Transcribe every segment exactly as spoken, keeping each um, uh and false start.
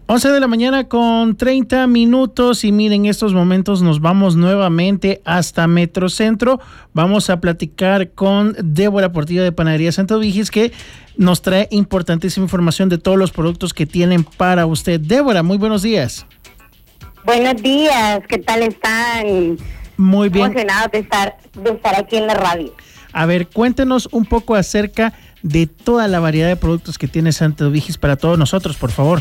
once de la mañana con treinta minutos y miren, en estos momentos nos vamos nuevamente hasta Metrocentro. Vamos a platicar con Débora Portillo de Panadería Santo Vigis, que nos trae importantísima información de todos los productos que tienen para usted. Débora, muy buenos días. Buenos días, ¿qué tal están? Muy bien. Emocionados de estar, de estar aquí en la radio. A ver, cuéntenos un poco acerca de toda la variedad de productos que tiene Santo Vigis para todos nosotros, por favor.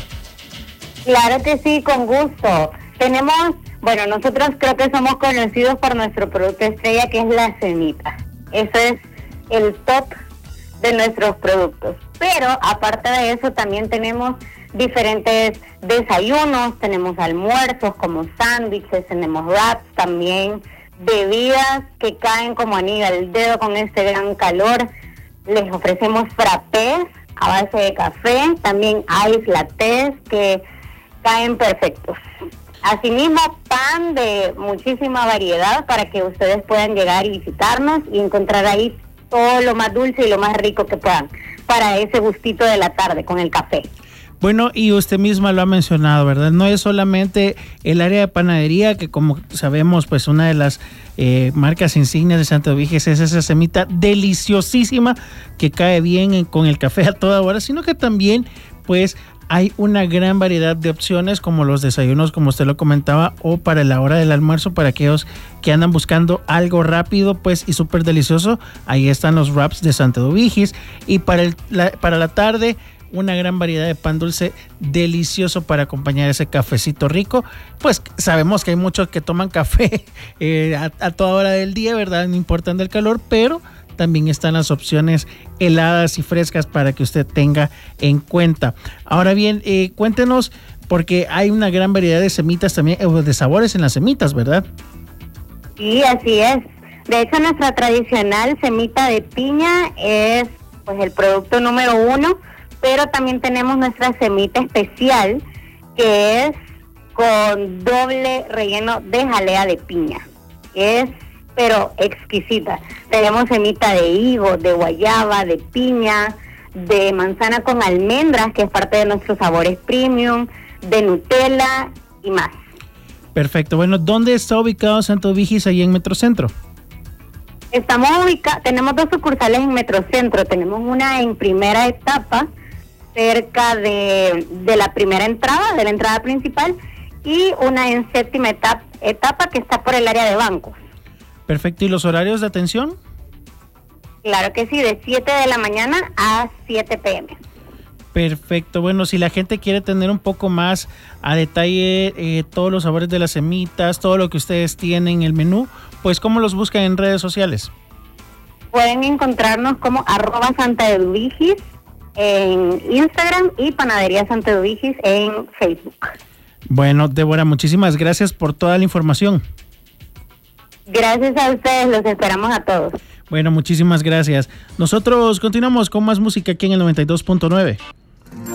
Claro que sí, con gusto. Tenemos, bueno, nosotros creo que somos conocidos por nuestro producto estrella, que es la semita. Eso es el top de nuestros productos. Pero aparte de eso también tenemos diferentes desayunos, tenemos almuerzos como sándwiches, tenemos wraps, también bebidas que caen como anillo al dedo con este gran calor. Les ofrecemos frappés a base de café, también ice lattes que caen perfectos. Asimismo, pan de muchísima variedad para que ustedes puedan llegar y visitarnos y encontrar ahí todo lo más dulce y lo más rico que puedan para ese gustito de la tarde con el café. Bueno, y usted misma lo ha mencionado, ¿verdad? No es solamente el área de panadería, que como sabemos, pues una de las eh, marcas insignias de Santo Vigis es esa semita deliciosísima que cae bien en, con el café a toda hora, sino que también, pues, hay una gran variedad de opciones como los desayunos, como usted lo comentaba, o para la hora del almuerzo, para aquellos que andan buscando algo rápido, pues, y súper delicioso. Ahí están los wraps de Santo Vigis. Y para, el, la, para la tarde, una gran variedad de pan dulce delicioso para acompañar ese cafecito rico. Pues sabemos que hay muchos que toman café eh, a, a toda hora del día, ¿verdad? No importando el calor, pero también están las opciones heladas y frescas para que usted tenga en cuenta. Ahora bien, eh, cuéntenos, porque hay una gran variedad de semitas también, eh, de sabores en las semitas, ¿verdad? Sí, así es. De hecho, nuestra tradicional semita de piña es pues el producto número uno, pero también tenemos nuestra semita especial, que es con doble relleno de jalea de piña. Es pero exquisita. Tenemos semita de higo, de guayaba, de piña, de manzana con almendras, que es parte de nuestros sabores premium, de Nutella y más. Perfecto. Bueno, ¿dónde está ubicado Santo Vigis ahí en Metrocentro? Estamos ubicados, tenemos dos sucursales en Metrocentro. Tenemos una en primera etapa, cerca de, de la primera entrada, de la entrada principal, y una en séptima etapa, etapa que está por el área de bancos. Perfecto. ¿Y los horarios de atención? Claro que sí, de siete de la mañana a siete pe eme. Perfecto. Bueno, si la gente quiere tener un poco más a detalle eh, todos los sabores de las semitas, todo lo que ustedes tienen en el menú, pues ¿cómo los buscan en redes sociales? Pueden encontrarnos como arroba Santa Vigis en Instagram y Panadería Santo Vigis en Facebook. Bueno, Débora, muchísimas gracias por toda la información. Gracias a ustedes, los esperamos a todos. Bueno, muchísimas gracias. Nosotros continuamos con más música aquí en el noventa y dos punto nueve.